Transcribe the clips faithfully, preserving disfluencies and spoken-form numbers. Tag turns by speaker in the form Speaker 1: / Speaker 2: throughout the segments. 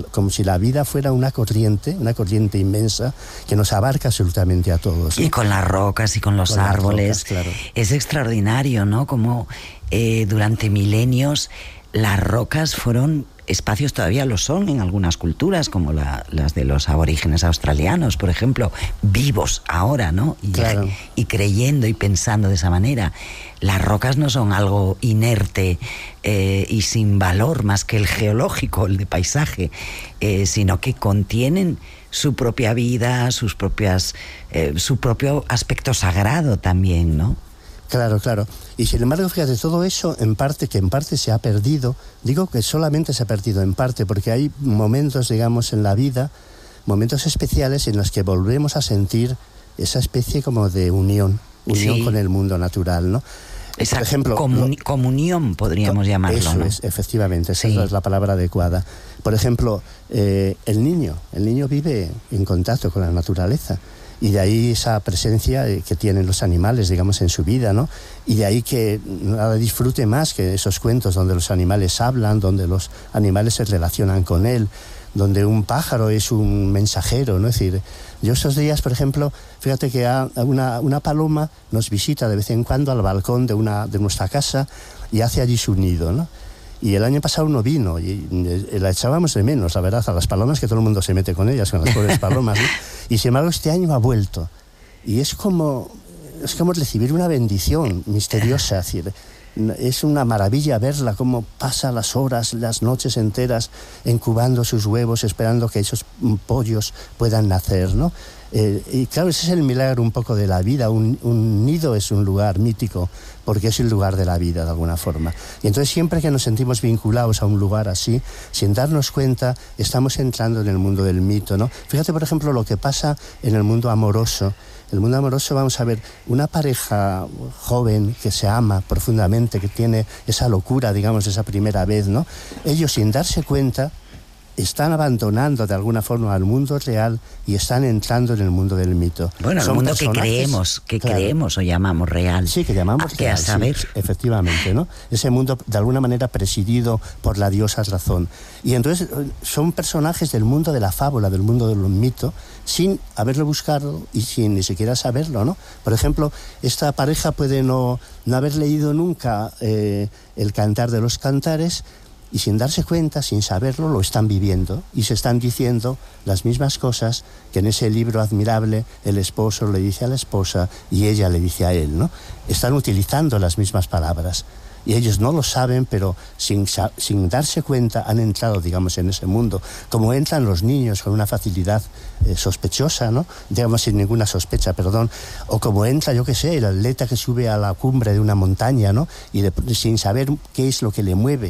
Speaker 1: como si la vida fuera una corriente, una corriente inmensa que nos abarca absolutamente a todos, ¿no?
Speaker 2: Y con las rocas y con los
Speaker 1: con
Speaker 2: árboles.
Speaker 1: Rocas, claro.
Speaker 2: Es extraordinario, ¿no? Como eh, durante milenios las rocas fueron espacios, todavía lo son en algunas culturas, como la, las de los aborígenes australianos, por ejemplo, vivos ahora, ¿no? Y,
Speaker 1: claro.
Speaker 2: y creyendo y pensando de esa manera. Las rocas no son algo inerte eh, y sin valor más que el geológico, el de paisaje, eh, sino que contienen su propia vida, sus propias, eh, su propio aspecto sagrado también, ¿no?
Speaker 1: Claro, claro. Y sin embargo, fíjate, todo eso en parte, que en parte se ha perdido, digo que solamente se ha perdido en parte, porque hay momentos, digamos, en la vida, momentos especiales en los que volvemos a sentir esa especie como de unión, unión sí. con el mundo natural, ¿no?
Speaker 2: Esa
Speaker 1: Por ejemplo,
Speaker 2: comuni- comunión, podríamos
Speaker 1: co-
Speaker 2: llamarlo,
Speaker 1: Eso
Speaker 2: ¿no?
Speaker 1: es, efectivamente, esa
Speaker 2: sí.
Speaker 1: es la palabra adecuada. Por ejemplo, eh, el niño, el niño vive en contacto con la naturaleza. Y de ahí esa presencia que tienen los animales, digamos, en su vida, ¿no? Y de ahí que nada disfrute más que esos cuentos donde los animales hablan, donde los animales se relacionan con él, donde un pájaro es un mensajero, ¿no? Es decir, yo estos días, por ejemplo, fíjate que una, una paloma nos visita de vez en cuando al balcón de, una, de nuestra casa y hace allí su nido, ¿no? Y el año pasado no vino y la echábamos de menos, la verdad, a las palomas, que todo el mundo se mete con ellas, con las pobres palomas, ¿no? Y sin embargo este año ha vuelto. Y es como, es como recibir una bendición misteriosa, es decir, es una maravilla verla, cómo pasa las horas, las noches enteras incubando sus huevos, esperando que esos pollos puedan nacer, ¿no? Eh, y claro, ese es el milagro un poco de la vida. Un, un nido es un lugar mítico porque es el lugar de la vida, de alguna forma. Y entonces siempre que nos sentimos vinculados a un lugar así, sin darnos cuenta, estamos entrando en el mundo del mito, ¿no? Fíjate, por ejemplo, lo que pasa en el mundo amoroso. El mundo amoroso, vamos a ver, una pareja joven que se ama profundamente, que tiene esa locura, digamos, esa primera vez, ¿no? Ellos, sin darse cuenta, están abandonando de alguna forma al mundo real y están entrando en el mundo del mito.
Speaker 2: Bueno, el mundo que creemos, que claro, creemos o llamamos real.
Speaker 1: Sí, que llamamos
Speaker 2: ah,
Speaker 1: real.
Speaker 2: Que a saber.
Speaker 1: Sí, efectivamente, ¿no? Ese mundo de alguna manera presidido por la diosa razón. Y entonces son personajes del mundo de la fábula, del mundo del mito, sin haberlo buscado y sin ni siquiera saberlo, ¿no? Por ejemplo, esta pareja puede no, no haber leído nunca eh, el Cantar de los Cantares, y sin darse cuenta, sin saberlo, lo están viviendo y se están diciendo las mismas cosas que en ese libro admirable el esposo le dice a la esposa y ella le dice a él, ¿no? Están utilizando las mismas palabras y ellos no lo saben, pero sin, sin darse cuenta han entrado, digamos, en ese mundo, como entran los niños con una facilidad eh, sospechosa, ¿no? Digamos, sin ninguna sospecha, perdón, o como entra, yo qué sé, el atleta que sube a la cumbre de una montaña, ¿no? Y de, sin saber qué es lo que le mueve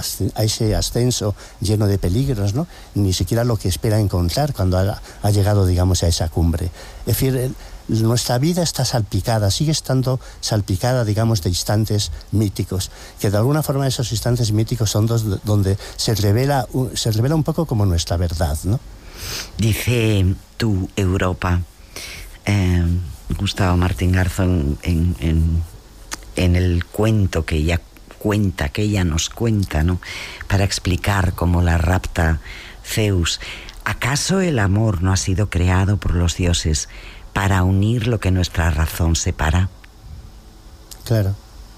Speaker 1: a ese ascenso lleno de peligros, ¿no? Ni siquiera lo que espera encontrar cuando ha, ha llegado, digamos, a esa cumbre. Es decir, el, nuestra vida está salpicada, sigue estando salpicada, digamos, de instantes míticos, que de alguna forma esos instantes míticos son dos donde se revela, se revela un poco como nuestra verdad, ¿no?
Speaker 2: Dice tu Europa, eh, Gustavo Martín Garzón, en, en, en el cuento que ya cuenta, que ella nos cuenta, ¿no? Para explicar cómo la rapta Zeus. ¿Acaso el amor no ha sido creado por los dioses para unir lo que nuestra razón separa?
Speaker 1: Claro.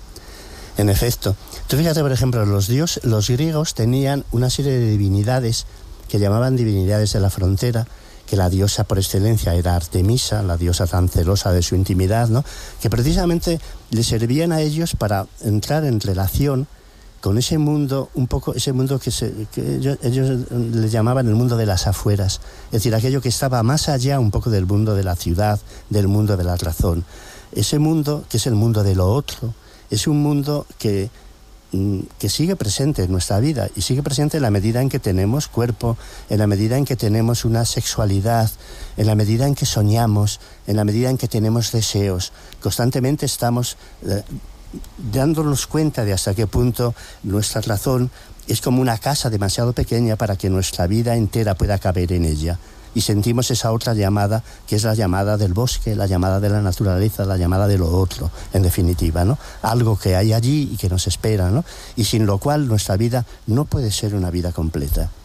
Speaker 1: En efecto. Tú fíjate, por ejemplo, los dios, los griegos tenían una serie de divinidades que llamaban divinidades de la frontera, que la diosa por excelencia era Artemisa, la diosa tan celosa de su intimidad, ¿no? Que precisamente le servían a ellos para entrar en relación con ese mundo, un poco ese mundo que, se, que ellos, ellos le llamaban el mundo de las afueras, es decir, aquello que estaba más allá un poco del mundo de la ciudad, del mundo de la razón. Ese mundo, que es el mundo de lo otro, es un mundo que que sigue presente en nuestra vida y sigue presente en la medida en que tenemos cuerpo, en la medida en que tenemos una sexualidad, en la medida en que soñamos, en la medida en que tenemos deseos. Constantemente estamos eh, dándonos cuenta de hasta qué punto nuestra razón es como una casa demasiado pequeña para que nuestra vida entera pueda caber en ella. Y sentimos esa otra llamada, que es la llamada del bosque, la llamada de la naturaleza, la llamada de lo otro, en definitiva, ¿no? Algo que hay allí y que nos espera, ¿no? Y sin lo cual nuestra vida no puede ser una vida completa.